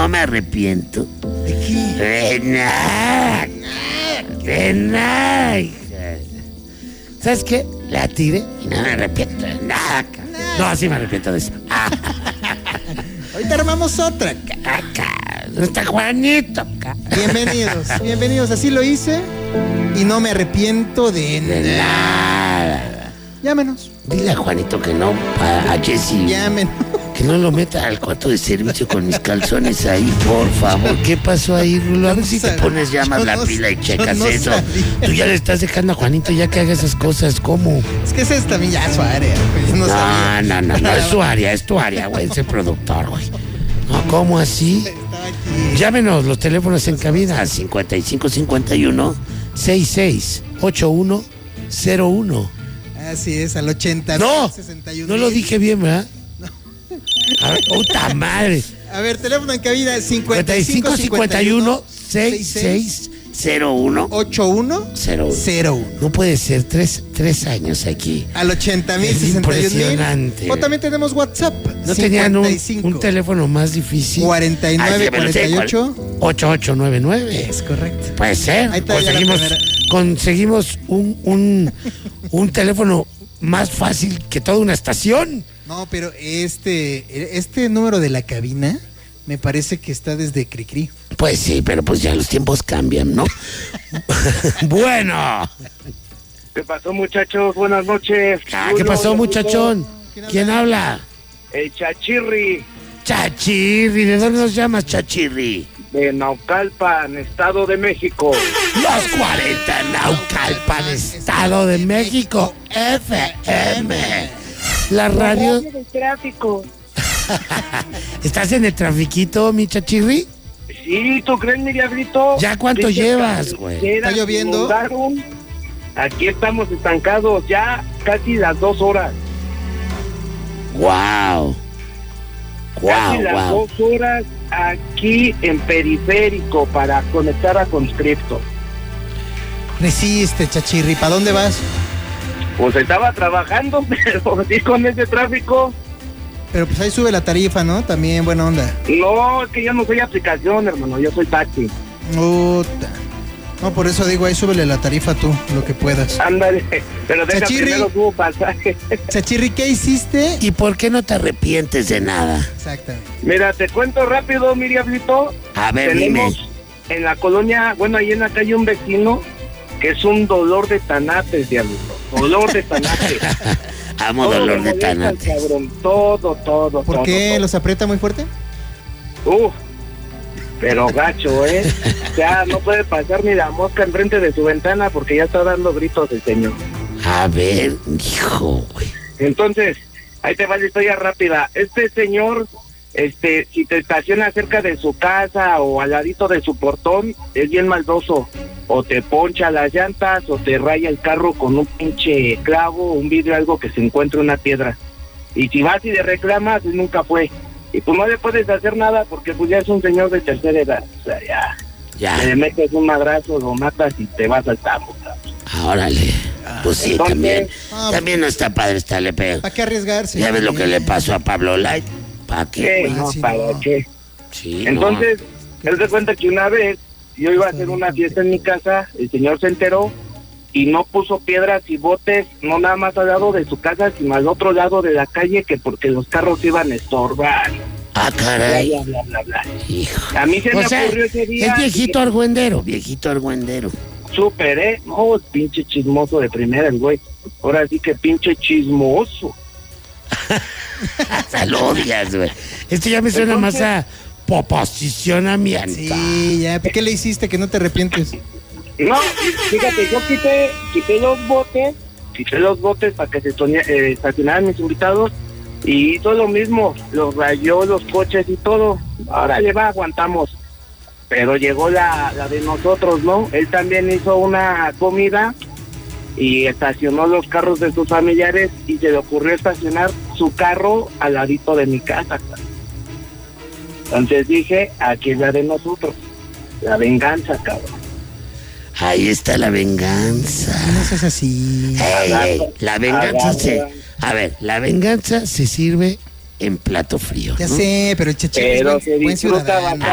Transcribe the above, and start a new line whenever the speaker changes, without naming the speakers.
no me arrepiento.
¿De qué?
De nada. De nada, hija. ¿Sabes qué? La tiré y no me arrepiento de nada. No, sí me arrepiento de eso.
Ahorita armamos otra.
Acá. ¿Dónde está Juanito? Acá.
Bienvenidos. Así lo hice y no me arrepiento de
De
nada.
nada.
Llámenos.
Dile a Juanito que no, a Jessy.
Llámenos.
Que no lo meta al cuarto de servicio con mis calzones ahí, por favor. ¿Qué pasó ahí, Rulo? A ver si te pones, llamas la pila y checas eso. Tú ya le estás dejando a Juanito ya que haga esas cosas. ¿Cómo?
Es que esa es también ya su área. Pues, yo no sabía.
No, es tu área, güey, ese productor, güey. No, ¿cómo así?
Estaba aquí.
Llámenos los teléfonos en cabina 5551 668101.
Así es, al 80.
No,
61.
no lo dije bien, ¿verdad? A ver, puta madre.
A ver, teléfono en cabina
5551 6601
8101.
No puede ser, tres años aquí.
Al 80,000,
Es
61,000.
impresionante.
O también tenemos WhatsApp.
¿No tenían un teléfono más difícil?
49 48
8899.
Es correcto.
Puede ser.
Ahí está ya la primera.
Conseguimos un teléfono más fácil que toda una estación.
No, pero este número de la cabina me parece que está desde Cricri.
Pues sí, pero pues ya los tiempos cambian, ¿no? Bueno.
¿Qué pasó, muchachos? Buenas noches.
¿Qué pasó, muchachón? ¿Quién habla?
El Chachirri,
Chachirri. ¿De dónde nos llamas, Chachirri?
de Naucalpan, Estado de México.
Los 40 Naucalpan, Estado de México, FM. La radio.
del tráfico.
¿Estás en el trafiquito, mi Chachirri?
Sí, ¿tú crees, mi diablito?
¿Ya cuánto llevas, güey?
¿Está lloviendo?
Inundaron. Aquí estamos estancados ya casi las 2 horas.
Wow.
Casi las 2 horas aquí en periférico para conectar a Conscripto.
Resiste, Chachirri. ¿Para dónde vas?
Pues estaba trabajando, pero sí con ese tráfico.
Pero pues ahí sube la tarifa, ¿no? También buena onda.
No, es que yo no soy aplicación, hermano, yo soy taxi.
Puta. No, por eso digo, ahí súbele la tarifa tú, lo que puedas.
Ándale, pero deja
Chachirri.
primero tuvo pasaje.
Chachirri, ¿qué hiciste?
¿Y por qué no te arrepientes de nada?
Exactamente.
Mira, te cuento rápido, mi diablito.
A ver,
Tenemos
dime.
en la colonia, bueno, ahí en la calle un vecino que es un dolor de tanates, diablito. Dolor de tanates.
Amo
Todo
dolor
le
de
molesta al
tanate.
cabrón, todo.
¿Por qué?
todo.
¿Los aprieta muy fuerte?
Pero gacho, Ya no puede pasar ni la mosca enfrente de su ventana porque ya está dando gritos el señor.
A ver, hijo, güey.
Entonces, ahí te va la historia rápida. Este señor, si te estaciona cerca de su casa o al ladito de su portón, es bien maldoso. O te poncha las llantas o te raya el carro con un pinche clavo, un vidrio, algo que se encuentre una piedra. Y si vas y le reclamas, él nunca fue. Y pues no le puedes hacer nada porque pues ya es un señor de tercera edad. O sea,
Ya,
le metes un madrazo, lo matas y te vas al tambo, cabrón.
órale. Pues sí,
Entonces,
también.
ah,
También no está padre estarle pegando.
¿Para qué arriesgarse?
Ya ves lo que le pasó a Pablo Light. ¿Para qué?
¿Qué?
güey?
No,
sí,
¿para
no.
qué?
Sí,
Entonces, él se cuenta que una vez yo iba a hacer una fiesta en mi casa, el señor se enteró y no puso piedras y botes, no nada más al lado de su casa, sino al otro lado de la calle, que porque los carros iban a estorbar.
Ah, caray.
Bla.
Hijo.
A mí se me
O sea,
ocurrió ese día.
es viejito argüendero, viejito argüendero.
Súper, No, pinche chismoso de primera el güey. Ahora sí que pinche chismoso.
Lo odias, güey. Esto ya me suena más a posicionamiento.
Sí, ya. ¿Por qué le hiciste que no te arrepientes?
No, fíjate, yo quité los botes para que se estacionaran mis invitados y hizo lo mismo, los rayó los coches y todo. Ahora aguantamos. Pero llegó la de nosotros, ¿no? Él también hizo una comida y estacionó los carros de sus familiares y se le ocurrió estacionar su carro al ladito de mi casa. Entonces dije, aquí es la de nosotros, la venganza, cabrón.
Ahí está la venganza.
No seas así.
Ey, la venganza A ver, la venganza se sirve en plato frío,
Ya
¿no?
sé, pero Chachirri
Pero
es
se
buen
disfruta
ciudadano.